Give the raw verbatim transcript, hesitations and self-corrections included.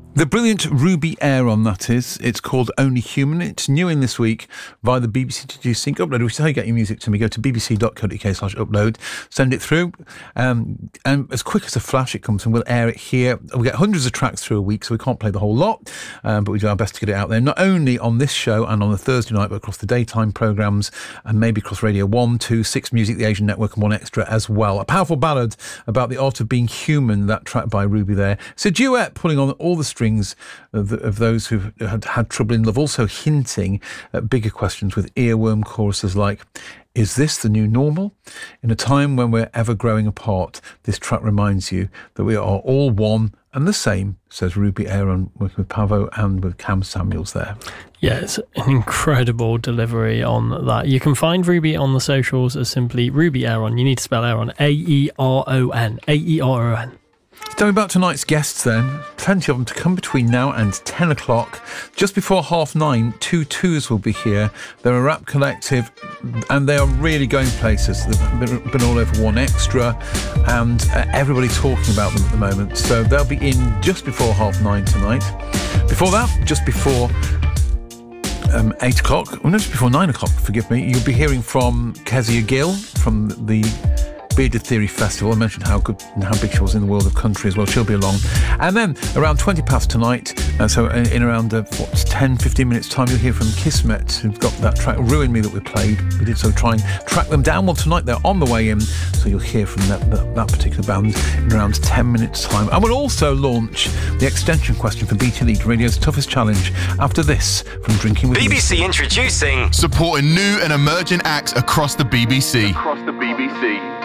The brilliant Ruby Aaron, that is. It's called Only Human. It's new in this week via the B B C Digital Sync upload, which is how you get your music to me. Go to bbc.co.uk slash upload, send it through, um, and as quick as a flash it comes and we'll air it here. We get hundreds of tracks through a week, so we can't play the whole lot, um, but we do our best to get it out there, not only on this show and on the Thursday night, but across the daytime programmes and maybe across Radio one, two, Six Music, The Asian Network and One Extra as well. A powerful ballad about the art of being human, that track by Ruby there. It's a duet pulling on all the strings Of, the, of those who've had, had trouble in love, also hinting at bigger questions with earworm choruses like, is this the new normal? In a time when we're ever growing apart, this track reminds you that we are all one and the same, says Ruby Aaron, working with Pavo and with Cam Samuels there. Yeah, it's an incredible delivery on that. You can find Ruby on the socials as simply Ruby Aaron. You need to spell Aaron, A E R O N, A E R O N. Tell me about tonight's guests then. Plenty of them to come between now and ten o'clock. Just before half nine, Two Twos will be here. They're a rap collective and they are really going places. They've been, been all over One Extra and uh, everybody's talking about them at the moment. So they'll be in just before half nine tonight. Before that, just before um, eight o'clock, well, no, just before nine o'clock, forgive me, you'll be hearing from Kezia Gill from the Bearded Theory Festival. I mentioned how good and how big she was in the world of country as well. She'll be along. And then around twenty past tonight, uh, so in, in around uh, what, ten, fifteen minutes time, you'll hear from Kismet, who've got that track Ruin Me that we played. We did so try and track them down. Well, tonight they're on the way in, so you'll hear from that, that, that particular band in around ten minutes time. And we'll also launch the extension question for B T League, radio's toughest challenge, after this from Drinking With B B C Me. introducing, supporting new and emerging acts across the B B C. Across the B B C.